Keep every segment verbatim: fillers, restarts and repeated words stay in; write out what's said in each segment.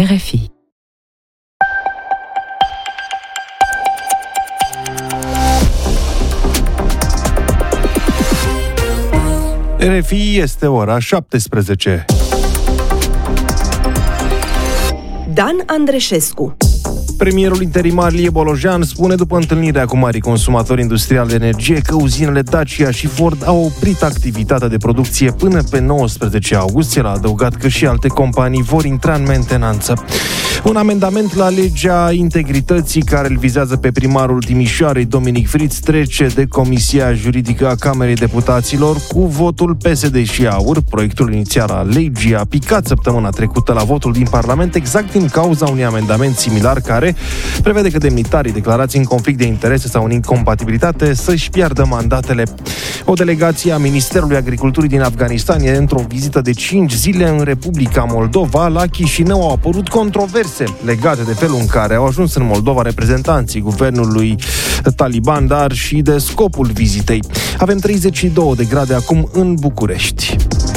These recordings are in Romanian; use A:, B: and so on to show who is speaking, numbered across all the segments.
A: R F I.
B: R F I, este ora șaptesprezece.
C: Dan Andreșescu.
B: Premierul interimar Ilie Bolojan spune după întâlnirea cu marii consumatori industriali de energie că uzinele Dacia și Ford au oprit activitatea de producție până pe nouăsprezece august. El a adăugat că și alte companii vor intra în mentenanță. Un amendament la legea integrității care îl vizează pe primarul Timișoarei, Dominic Friț, trece de Comisia Juridică a Camerei Deputaților cu votul P S D și AUR. Proiectul inițial al legii a picat săptămâna trecută la votul din Parlament exact din cauza unui amendament similar care prevede că demnitarii declarați în conflict de interese sau în incompatibilitate să-și piardă mandatele. O delegație a Ministerului Agriculturii din Afganistan e într-o vizită de cinci zile în Republica Moldova. La Chișinău au apărut controverse legate de felul în care au ajuns în Moldova reprezentanții guvernului taliban, dar și de scopul vizitei. Avem treizeci și două de grade acum în București.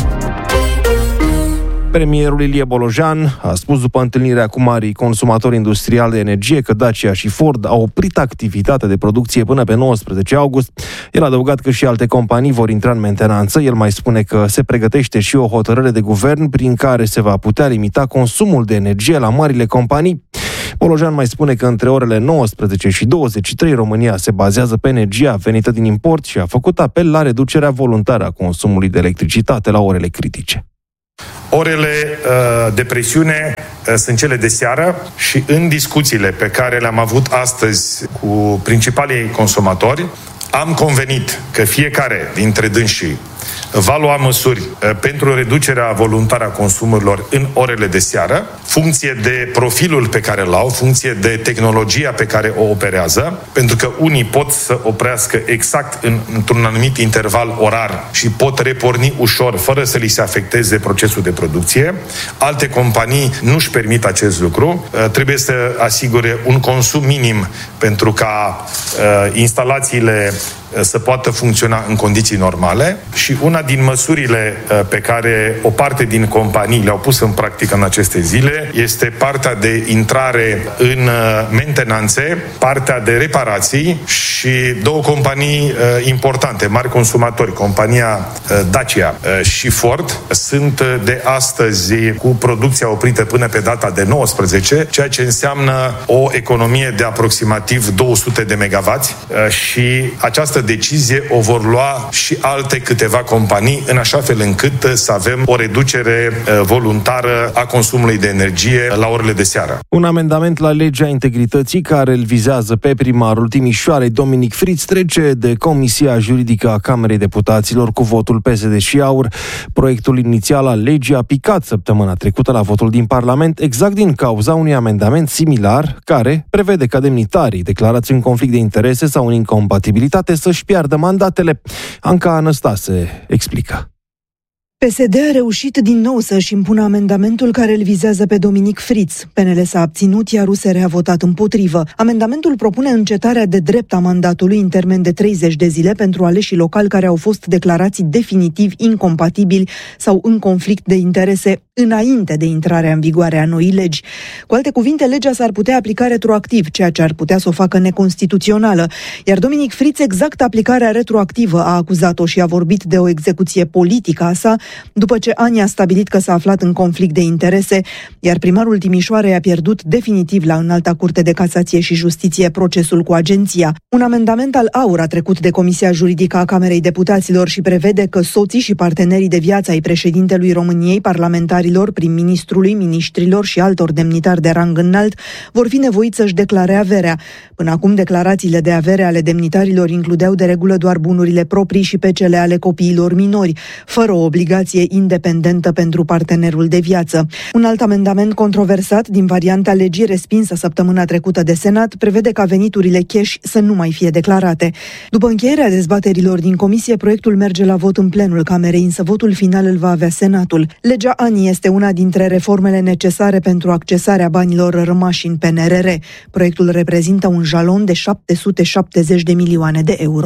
B: Premierul Ilie Bolojan a spus după întâlnirea cu marii consumatori industriali de energie că Dacia și Ford au oprit activitatea de producție până pe nouăsprezece august. El a adăugat că și alte companii vor intra în mentenanță. El mai spune că se pregătește și o hotărâre de guvern prin care se va putea limita consumul de energie la marile companii. Bolojan mai spune că între orele nouăsprezece și douăzeci și trei România se bazează pe energia venită din import și a făcut apel la reducerea voluntară a consumului de electricitate la orele critice.
D: Orele uh, de presiune uh, sunt cele de seară și în discuțiile pe care le-am avut astăzi cu principalii consumatori, am convenit că fiecare dintre dânsii va lua măsuri uh, pentru reducerea voluntară a consumurilor în orele de seară, funcție de profilul pe care îl au, funcție de tehnologia pe care o operează, pentru că unii pot să oprească exact în, într-un anumit interval orar și pot reporni ușor, fără să li se afecteze procesul de producție. Alte companii nu-și permit acest lucru. Uh, trebuie să asigure un consum minim pentru ca uh, instalațiile să poată funcționa în condiții normale și una din măsurile pe care o parte din companii le-au pus în practică în aceste zile este partea de intrare în mentenanțe, partea de reparații și două companii importante, mari consumatori, compania Dacia și Ford, sunt de astăzi cu producția oprită până pe data de nouăsprezece, ceea ce înseamnă o economie de aproximativ două sute de megawatts și această decizie o vor lua și alte câteva companii, în așa fel încât să avem o reducere voluntară a consumului de energie la orele de seară.
B: Un amendament la legea integrității care îl vizează pe primarul Timișoarei, Dominic Friț, trece de Comisia Juridică a Camerei Deputaților cu votul P S D și AUR. Proiectul inițial al legii a picat săptămâna trecută la votul din Parlament exact din cauza unui amendament similar care prevede ca demnitarii declarați în conflict de interese sau în incompatibilitate să-și piardă mandatele. Anca Anastase explică.
C: P S D a reușit din nou să-și impună amendamentul care îl vizează pe Dominic Friț. P N L s-a abținut, iar U S R a votat împotrivă. Amendamentul propune încetarea de drept a mandatului în termen de treizeci de zile pentru aleșii locali care au fost declarați definitiv incompatibili sau în conflict de interese înainte de intrarea în vigoare a noii legi. Cu alte cuvinte, legea s-ar putea aplica retroactiv, ceea ce ar putea să o facă neconstituțională. Iar Dominic Friț exact aplicarea retroactivă a acuzat-o și a vorbit de o execuție politică a sa, după ce Ani a stabilit că s-a aflat în conflict de interese, iar primarul Timișoarei a pierdut definitiv la Înalta Curte de Casație și Justiție procesul cu agenția. Un amendament al AUR a trecut de Comisia Juridică a Camerei Deputaților și prevede că soții și partenerii de viață ai președintelui României, parlamentarilor, prim-ministrului, miniștrilor și altor demnitari de rang înalt vor fi nevoiți să-și declare averea. Până acum, declarațiile de avere ale demnitarilor includeau de regulă doar bunurile proprii și pe cele ale copiilor minori, fără o obligație independentă pentru partenerul de viață. Un alt amendament controversat din varianta legii respinsă săptămâna trecută de Senat prevede ca veniturile cash să nu mai fie declarate. După încheierea dezbaterilor din comisie, proiectul merge la vot în plenul Camerei, însă votul final îl va avea Senatul. Legea Ani este una dintre reformele necesare pentru accesarea banilor rămași în P N R R. Proiectul reprezintă un jalon de șapte sute șaptezeci de milioane de euro.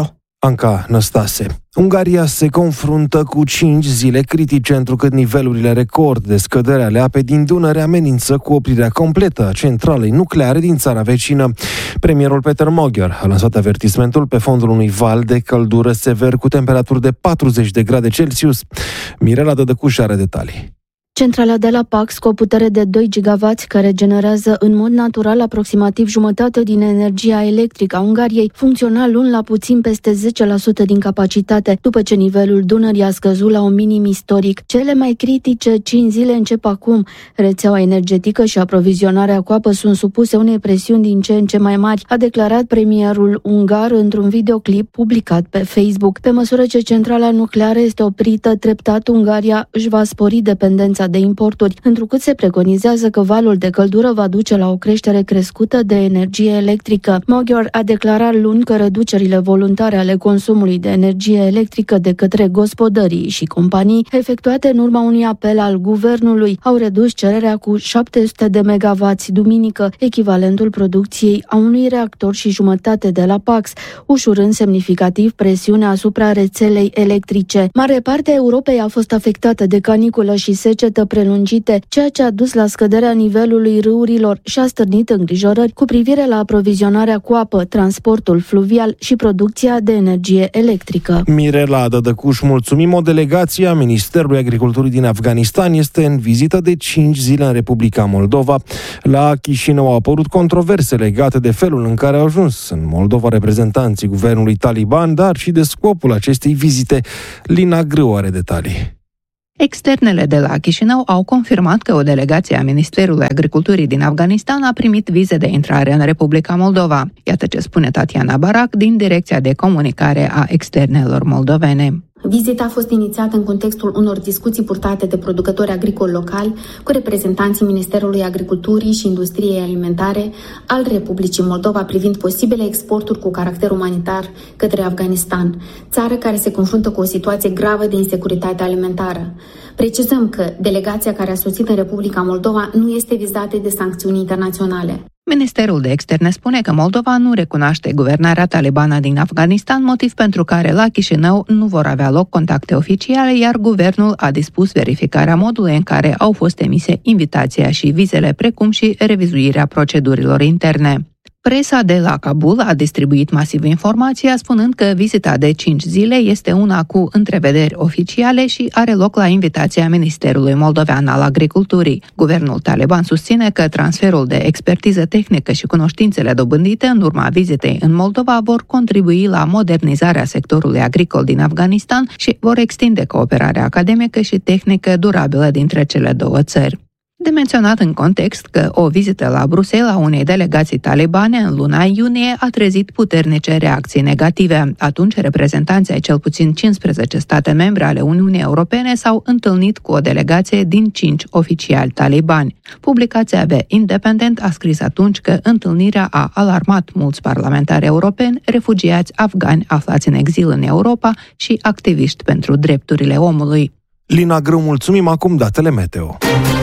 B: Anca Năstase. Ungaria se confruntă cu cinci zile critice, întrucât nivelurile record de scădere ale apei din Dunăre amenință cu oprirea completă a centralei nucleare din țara vecină. Premierul Peter Magyar a lansat avertismentul pe fondul unui val de căldură sever cu temperaturi de patruzeci de grade Celsius. Mirela Dădăcuș are detalii.
A: Centrala de la Pax, cu o putere de doi gigawați, care generează în mod natural aproximativ jumătate din energia electrică a Ungariei, funcționa luni la puțin peste zece la sută din capacitate, după ce nivelul Dunării a scăzut la un minim istoric. Cele mai critice cinci zile încep acum. Rețeaua energetică și aprovizionarea cu apă sunt supuse unei presiuni din ce în ce mai mari, a declarat premierul ungar într-un videoclip publicat pe Facebook. Pe măsură ce centrala nucleară este oprită treptat, Ungaria își va spori dependența de importuri, întrucât se preconizează că valul de căldură va duce la o creștere crescută de energie electrică. Magyar a declarat luni că reducerile voluntare ale consumului de energie electrică de către gospodării și companii, efectuate în urma unui apel al guvernului, au redus cererea cu șapte sute de megawatts duminică, echivalentul producției a unui reactor și jumătate de la Pax, ușurând semnificativ presiunea asupra rețelei electrice. Mare parte a Europei a fost afectată de caniculă și secetă prelungite, ceea ce a dus la scăderea nivelului râurilor și a stârnit îngrijorări cu privire la aprovizionarea cu apă, transportul fluvial și producția de energie electrică.
B: Mirela Dădăcuș, mulțumim. O delegație a Ministerului Agriculturii din Afganistan este în vizită de cinci zile în Republica Moldova. La Chișinău au apărut controverse legate de felul în care au ajuns în Moldova reprezentanții guvernului taliban, dar și de scopul acestei vizite. Lina Grâu are detalii.
E: Externele de la Chișinău au confirmat că o delegație a Ministerului Agriculturii din Afganistan a primit vize de intrare în Republica Moldova. Iată ce spune Tatiana Barac din Direcția de Comunicare a Externelor moldovene.
F: Vizita a fost inițiată în contextul unor discuții purtate de producători agricoli locali cu reprezentanții Ministerului Agriculturii și Industriei Alimentare al Republicii Moldova privind posibile exporturi cu caracter umanitar către Afganistan, țară care se confruntă cu o situație gravă de insecuritate alimentară. Precizăm că delegația care a sosit în Republica Moldova nu este vizată de sancțiuni internaționale.
E: Ministerul de Externe spune că Moldova nu recunoaște guvernarea talibană din Afganistan, motiv pentru care la Chișinău nu vor avea loc contacte oficiale, iar guvernul a dispus verificarea modului în care au fost emise invitația și vizele, precum și revizuirea procedurilor interne. Presa de la Kabul a distribuit masiv informația, spunând că vizita de cinci zile este una cu întrevederi oficiale și are loc la invitația Ministerului Moldovean al Agriculturii. Guvernul taliban susține că transferul de expertiză tehnică și cunoștințele dobândite în urma vizitei în Moldova vor contribui la modernizarea sectorului agricol din Afganistan și vor extinde cooperarea academică și tehnică durabilă dintre cele două țări. De menționat în context că o vizită la Bruxelles a unei delegații talibane în luna iunie a trezit puternice reacții negative. Atunci, reprezentanții ai cel puțin cincisprezece state membre ale Uniunii Europene s-au întâlnit cu o delegație din cinci oficiali talibani. Publicația The Independent a scris atunci că întâlnirea a alarmat mulți parlamentari europeni, refugiați afgani aflați în exil în Europa și activiști pentru drepturile omului.
B: Lina Grâu, mulțumim. Acum datele meteo.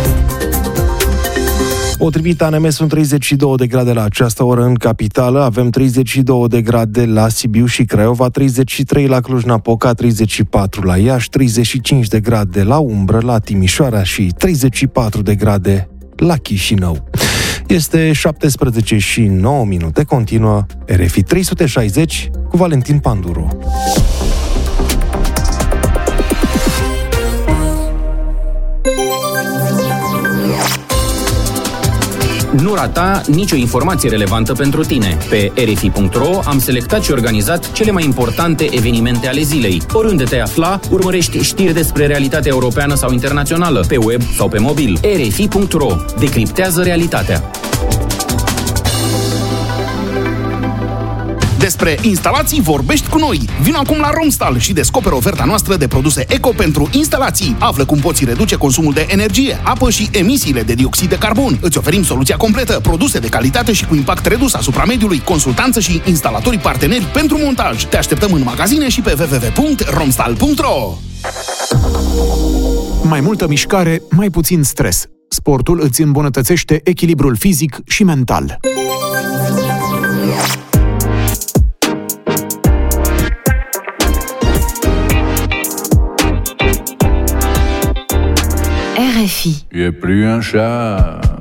B: Potrivit A N M, sunt treizeci și două de grade la această oră în capitală, avem treizeci și două de grade la Sibiu și Craiova, treizeci și trei la Cluj-Napoca, treizeci și patru la Iași, treizeci și cinci de grade la Umbră, la Timișoara și treizeci și patru de grade la Chișinău. Este șaptesprezece și nouă minute, continuă R F I trei sute șaizeci cu Valentin Panduru.
G: Nu rata nicio informație relevantă pentru tine. Pe R F I punct R O am selectat și organizat cele mai importante evenimente ale zilei. Oriunde te afla, urmărești știri despre realitatea europeană sau internațională, pe web sau pe mobil. R F I punct R O. Decriptează realitatea.
H: Despre instalații vorbești cu noi. Vino acum la Romstal și descoperă oferta noastră de produse eco pentru instalații. Află cum poți reduce consumul de energie, apă și emisiile de dioxid de carbon. Îți oferim soluția completă, produse de calitate și cu impact redus asupra mediului, consultanță și instalatori parteneri pentru montaj. Te așteptăm în magazine și pe w w w punct romstal punct r o.
I: Mai multă mișcare, mai puțin stres. Sportul îți îmbunătățește echilibrul fizic și mental.
J: R F I.
K: Tu es plus un chat.